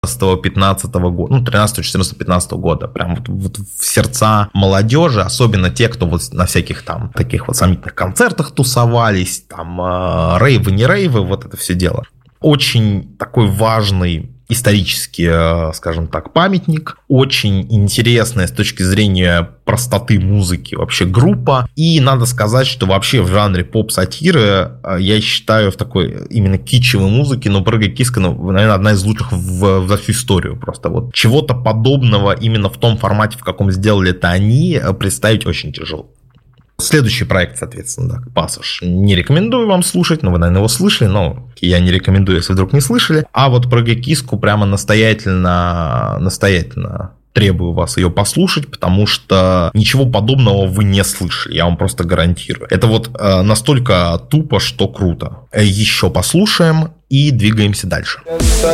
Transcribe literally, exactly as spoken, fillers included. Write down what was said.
пятнадцатого года, ну, тринадцатого, четырнадцатого, пятнадцатого года, прям вот, вот в сердца молодежи, особенно те, кто вот на всяких там таких вот сомнительных концертах тусовались, там э, рейвы, не рейвы, вот это все дело. Очень такой важный исторический, скажем так, памятник, очень интересная с точки зрения простоты музыки вообще группа, и надо сказать, что вообще в жанре поп-сатиры, я считаю, в такой именно китчевой музыке, но «Прыгай, киска», ну, наверное, одна из лучших в, за всю историю просто. Вот чего-то подобного именно в том формате, в каком сделали это они, представить очень тяжело. Следующий проект, соответственно, да, «Пассаж». Не рекомендую вам слушать, но вы, наверное, его слышали, но я не рекомендую, если вдруг не слышали. А вот «Прыгай, киску» прямо настоятельно, настоятельно требую вас ее послушать, потому что ничего подобного вы не слышали, я вам просто гарантирую. Это вот э, настолько тупо, что круто. Еще послушаем и двигаемся дальше.